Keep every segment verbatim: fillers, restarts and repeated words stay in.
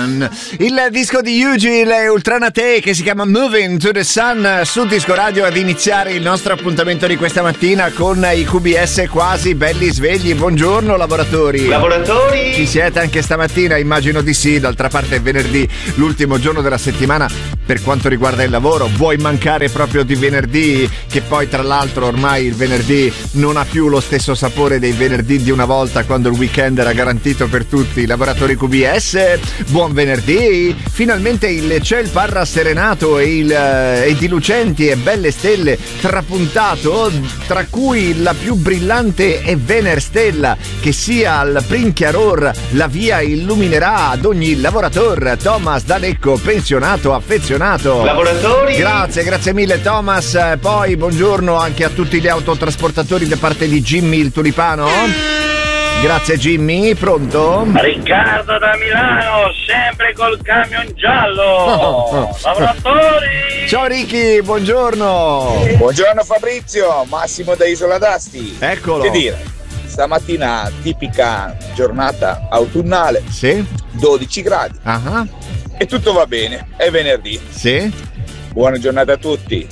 Sun, il disco di Eugene e Ultranate che si chiama Moving to the Sun su Disco Radio, ad iniziare il nostro appuntamento di questa mattina con i Q B S quasi belli svegli. Buongiorno lavoratori. Lavoratori! Ci siete anche stamattina? Immagino di sì, d'altra parte è venerdì, l'ultimo giorno della settimana per quanto riguarda il lavoro. Vuoi mancare proprio di venerdì, che poi tra l'altro ormai il venerdì non ha più lo stesso sapore dei venerdì di una volta, quando il weekend era garantito per tutti i lavoratori Q B S. Buon venerdì, finalmente il ciel parra serenato e, il, e di lucenti e belle stelle trapuntato, tra cui la più brillante è Venerstella, che sia al prin chiaror la via illuminerà ad ogni lavorator. Thomas D'Alecco, pensionato affezionato. Lavoratori! Grazie, grazie mille Thomas. Poi buongiorno anche a tutti gli autotrasportatori da parte di Jimmy il Tulipano. Grazie Jimmy, pronto? Riccardo da Milano, sempre col camion giallo. Oh, oh. Lavoratori! Ciao Ricky, buongiorno. Buongiorno Fabrizio, Massimo da Isola d'Asti. Eccolo. Che dire, stamattina tipica giornata autunnale. Sì. dodici gradi. Uh-huh. E tutto va bene, è venerdì. Sì. Buona giornata a tutti.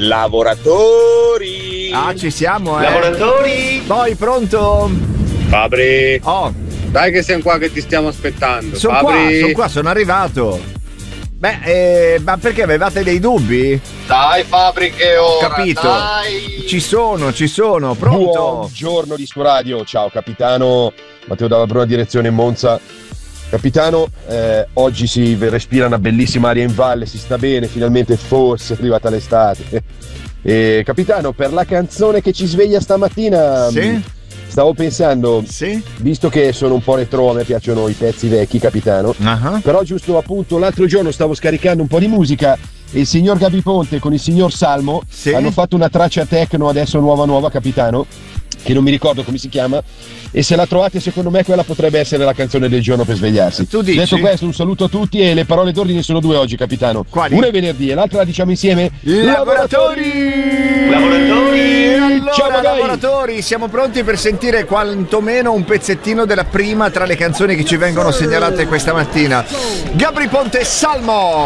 Lavoratori! Ah, ci siamo, eh. Lavoratori! Poi pronto? Fabri, Oh, dai che siamo qua che ti stiamo aspettando. sono qua, Fabri, sono qua, sono arrivato. Beh, eh, ma perché avevate dei dubbi? dai Fabri che Ho ora, capito. dai. Ci sono, ci sono, pronto? Buongiorno di Disco Radio, ciao capitano Matteo dalla Bruna direzione Monza. Capitano, eh, oggi si respira una bellissima aria in valle, si sta bene, finalmente forse è arrivata l'estate. E, capitano, per la canzone che ci sveglia stamattina, Sì? stavo pensando, Sì? visto che sono un po' retro, a me piacciono i pezzi vecchi, capitano, Uh-huh. però giusto appunto l'altro giorno stavo scaricando un po' di musica e il signor Gabi Ponte con il signor Salmo Sì? hanno fatto una traccia techno adesso nuova nuova, capitano, che non mi ricordo come si chiama, e se la trovate secondo me quella potrebbe essere la canzone del giorno per svegliarsi. Tu dici? Detto questo, un saluto a tutti e le parole d'ordine sono due oggi, capitano. Quali? Una è venerdì e l'altra la diciamo insieme. Lavoratori! Lavoratori! Allora, Ciao, magari. lavoratori, siamo pronti per sentire quantomeno un pezzettino della prima tra le canzoni che ci vengono segnalate questa mattina. Gabri Ponte e Salmo!